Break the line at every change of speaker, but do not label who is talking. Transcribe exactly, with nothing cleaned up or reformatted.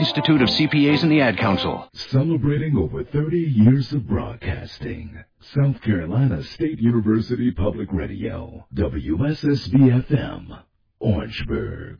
Institute of C P As and the Ad Council.
Celebrating over thirty years of broadcasting. South Carolina State University Public Radio, W S S B F M, Orangeburg.